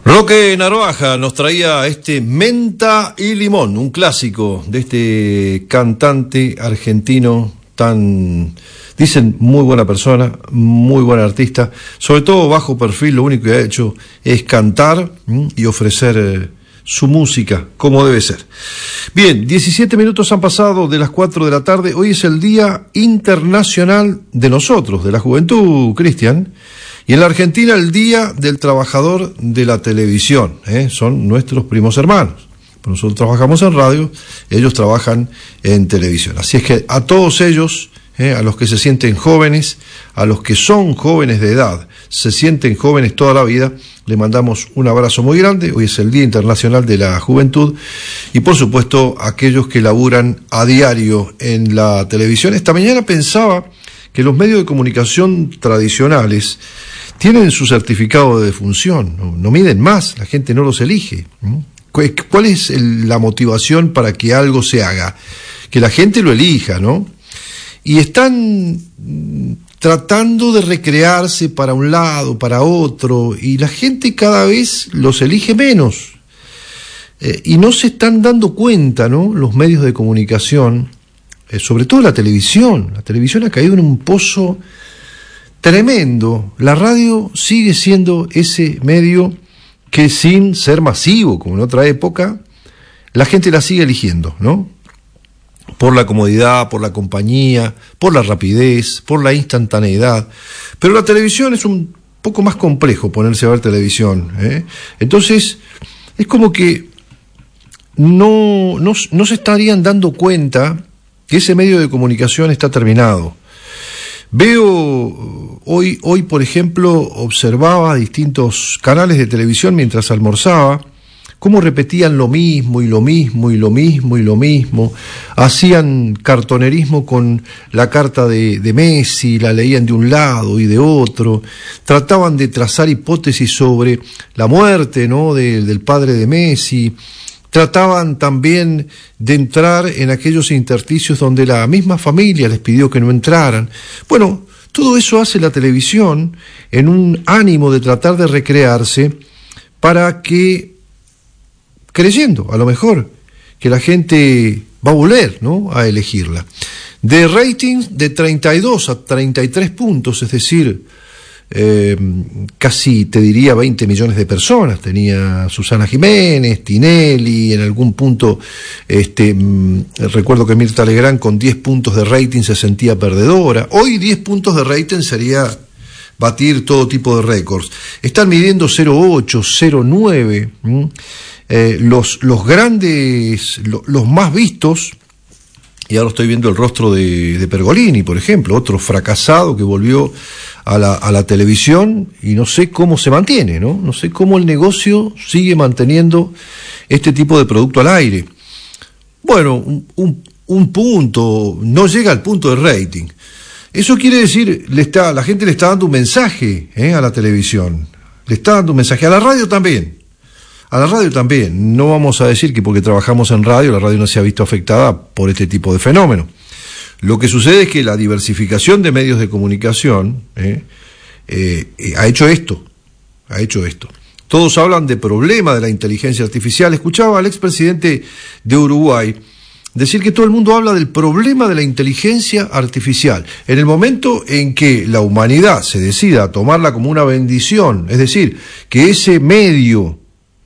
Roque Narvaja nos traía este Menta y Limón, un clásico de este cantante argentino tan, dicen, muy buena persona, muy buen artista, sobre todo bajo perfil. Lo único que ha hecho es cantar y ofrecer su música como debe ser. Bien, 17 minutos han pasado de las 4 de la tarde. Hoy es el Día Internacional de nosotros, de la juventud, Cristian. Y en la Argentina el Día del Trabajador de la Televisión, son nuestros primos hermanos. Nosotros trabajamos en radio, ellos trabajan en televisión. Así es que a todos ellos, a los que se sienten jóvenes, a los que son jóvenes de edad, se sienten jóvenes toda la vida, le mandamos un abrazo muy grande. Hoy es el Día Internacional de la Juventud y por supuesto aquellos que laburan a diario en la televisión. Esta mañana pensaba que los medios de comunicación tradicionales tienen su certificado de defunción, no miden más, la gente no los elige. ¿Cuál es la motivación para que algo se haga? Que la gente lo elija, ¿no? Y están tratando de recrearse para un lado, para otro, y la gente cada vez los elige menos. Y no se están dando cuenta, ¿no? Los medios de comunicación, sobre todo la televisión. La televisión ha caído en un pozo tremendo. La radio sigue siendo ese medio que, sin ser masivo como en otra época, la gente la sigue eligiendo, ¿no? Por la comodidad, por la compañía, por la rapidez, por la instantaneidad. Pero la televisión es un poco más complejo ponerse a ver televisión, Entonces, es como que no se estarían dando cuenta que ese medio de comunicación está terminado. Veo hoy, por ejemplo, observaba distintos canales de televisión mientras almorzaba, cómo repetían lo mismo y lo mismo y lo mismo y lo mismo, hacían cartonerismo con la carta de Messi, la leían de un lado y de otro, trataban de trazar hipótesis sobre la muerte, ¿no?, del padre de Messi. Trataban también de entrar en aquellos intersticios donde la misma familia les pidió que no entraran. Bueno, todo eso hace la televisión en un ánimo de tratar de recrearse para que, creyendo a lo mejor que la gente va a volver, ¿no?, a elegirla. De ratings de 32 a 33 puntos, es decir, casi te diría 20 millones de personas tenía Susana Jiménez, Tinelli, en algún punto recuerdo que Mirta Legrand con 10 puntos de rating se sentía perdedora. Hoy 10 puntos de rating sería batir todo tipo de récords. Están midiendo 0,8, 0,9 los grandes, los más vistos. Y ahora estoy viendo el rostro de Pergolini, por ejemplo, otro fracasado que volvió a la televisión y no sé cómo se mantiene, ¿no? No sé cómo el negocio sigue manteniendo este tipo de producto al aire. Bueno, un punto, no llega al punto de rating. Eso quiere decir, la gente le está dando un mensaje a la televisión, le está dando un mensaje a la radio también. A la radio también. No vamos a decir que porque trabajamos en radio la radio no se ha visto afectada por este tipo de fenómeno. Lo que sucede es que la diversificación de medios de comunicación ha hecho esto. Todos hablan de problema de la inteligencia artificial. Escuchaba al expresidente de Uruguay decir que todo el mundo habla del problema de la inteligencia artificial. En el momento en que la humanidad se decida a tomarla como una bendición, es decir, que ese medio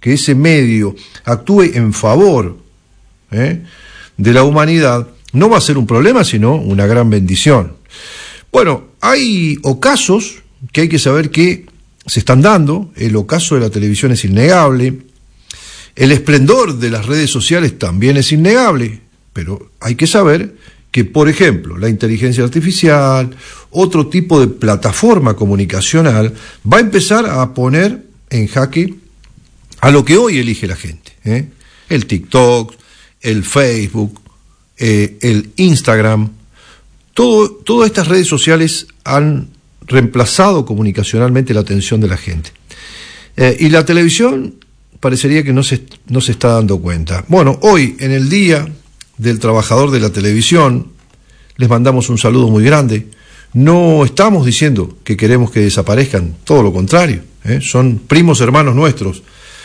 actúe en favor de la humanidad, no va a ser un problema, sino una gran bendición. Bueno, hay ocasos que hay que saber que se están dando. El ocaso de la televisión es innegable. El esplendor de las redes sociales también es innegable. Pero hay que saber que, por ejemplo, la inteligencia artificial, otro tipo de plataforma comunicacional, va a empezar a poner en jaque a lo que hoy elige la gente, el TikTok, el Facebook, el Instagram. Todas estas redes sociales han reemplazado comunicacionalmente la atención de la gente. Y la televisión parecería que no se está dando cuenta. Bueno, hoy, en el Día del Trabajador de la Televisión, les mandamos un saludo muy grande. No estamos diciendo que queremos que desaparezcan, todo lo contrario, son primos hermanos nuestros.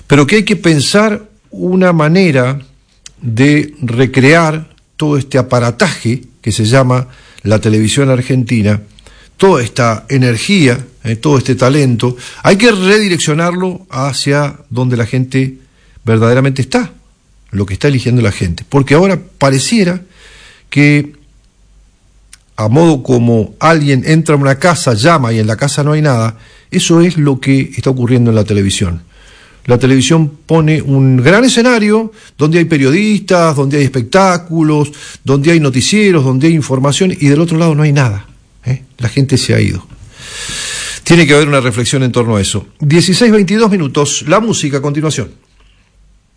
pero que hay que pensar una manera de recrear todo este aparataje que se llama la televisión argentina, toda esta energía, todo este talento, hay que redireccionarlo hacia donde la gente verdaderamente está, lo que está eligiendo la gente, porque ahora pareciera que a modo como alguien entra a una casa, llama y en la casa no hay nada, eso es lo que está ocurriendo en la televisión. La televisión pone un gran escenario donde hay periodistas, donde hay espectáculos, donde hay noticieros, donde hay información, y del otro lado no hay nada. La gente se ha ido. Tiene que haber una reflexión en torno a eso. 16:22, la música a continuación.